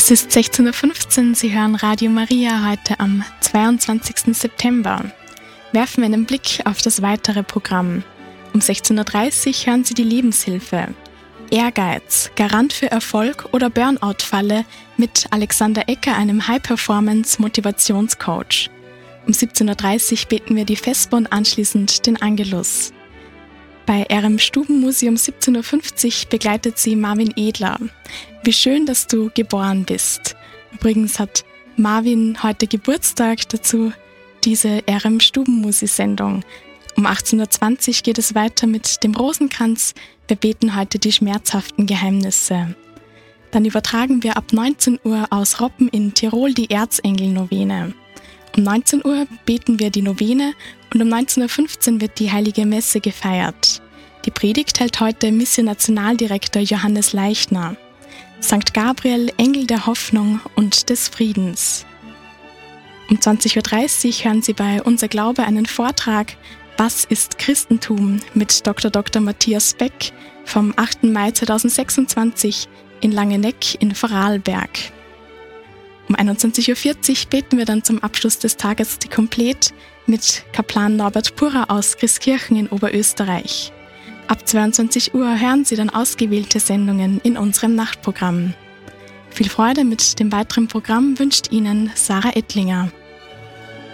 Es ist 16.15 Uhr, Sie hören Radio Maria heute am 22. September. Werfen wir einen Blick auf das weitere Programm. Um 16.30 Uhr hören Sie die Lebenshilfe. Ehrgeiz, Garant für Erfolg oder Burnout-Falle mit Alexander Ecker, einem High-Performance-Motivationscoach. Um 17.30 Uhr beten wir die Vesper und anschließend den Angelus. Bei RM Stubenmuseum 17.50 Uhr begleitet sie Marvin Edler. Wie schön, dass du geboren bist. Übrigens hat Marvin heute Geburtstag, dazu diese RM Stubenmusi-Sendung. Um 18.20 Uhr geht es weiter mit dem Rosenkranz. Wir beten heute die schmerzhaften Geheimnisse. Dann übertragen wir ab 19 Uhr aus Roppen in Tirol die Erzengel-Novene. Um 19 Uhr beten wir die Novene und um 19.15 Uhr wird die Heilige Messe gefeiert. Die Predigt hält heute Mission-Nationaldirektor Johannes Leichner. St. Gabriel, Engel der Hoffnung und des Friedens. Um 20.30 Uhr hören Sie bei Unser Glaube einen Vortrag Was ist Christentum? Mit Dr. Matthias Beck vom 8. Mai 2026 in Langeneck in Vorarlberg. Um 21.40 Uhr beten wir dann zum Abschluss des Tages die Komplett mit Kaplan Norbert Purer aus Christkirchen in Oberösterreich. Ab 22 Uhr hören Sie dann ausgewählte Sendungen in unserem Nachtprogramm. Viel Freude mit dem weiteren Programm wünscht Ihnen Sarah Ettlinger.